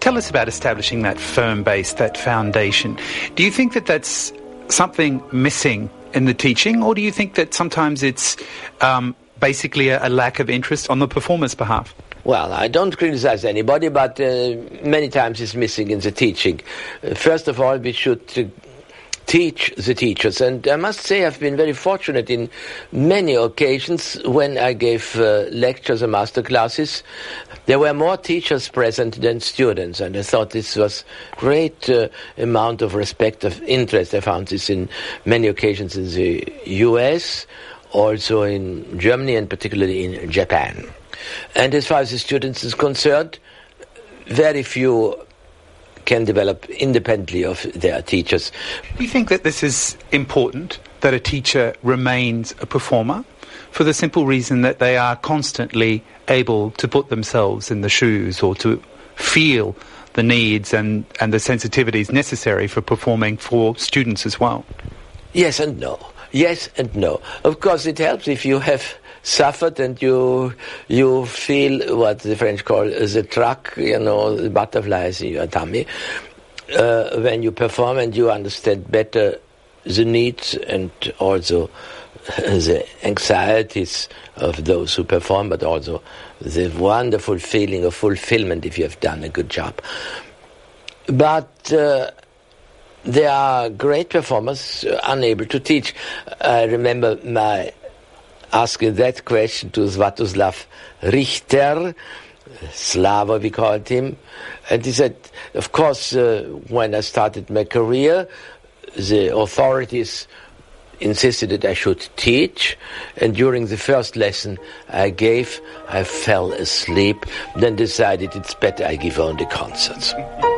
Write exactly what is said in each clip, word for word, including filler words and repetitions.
Tell us about establishing that firm base, that foundation. Do you think that that's something missing in the teaching, or do you think that sometimes it's um, basically a, a lack of interest on the performer's behalf? Well, I don't criticize anybody, but uh, many times it's missing in the teaching. Uh, first of all, we should uh, teach the teachers. And I must say I've been very fortunate in many occasions when I gave uh, lectures or master classes. There were more teachers present than students, and I thought this was great uh, amount of respect, of interest. I found this in many occasions in the U S, also in Germany, and particularly in Japan. And as far as the students is concerned, very few can develop independently of their teachers. Do you think that this is important, that a teacher remains a performer, for the simple reason that they are constantly able to put themselves in the shoes or to feel the needs and, and the sensitivities necessary for performing for students as well? Yes and no. Yes and no. Of course, it helps if you have suffered and you you feel what the French call the truck, you know, the butterflies in your tummy, uh, when you perform and you understand better the needs and also the anxieties of those who perform, but also the wonderful feeling of fulfillment if you have done a good job. But uh, there are great performers uh, unable to teach. I remember my asking that question to Svatoslav Richter, Slava we called him, and he said, of course, uh, when I started my career, the authorities insisted that I should teach, and during the first lesson I gave, I fell asleep, then decided it's better I give only concerts.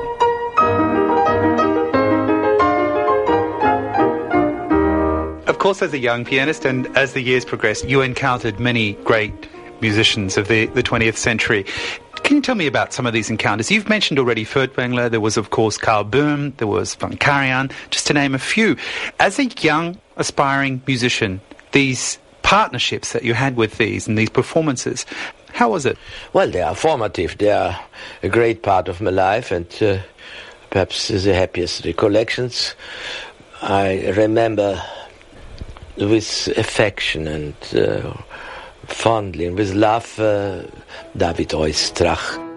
Of course, as a young pianist and as the years progressed, you encountered many great musicians of the, the twentieth century. Can you tell me about some of these encounters? You've mentioned already Furtwängler, there was, of course, Karl Böhm, there was von Karajan, just to name a few. As a young, aspiring musician, these partnerships that you had with these and these performances, how was it? Well, they are formative. They are a great part of my life, and uh, perhaps the happiest recollections. I remember with affection and uh, fondly and with love uh, David Oistrakh.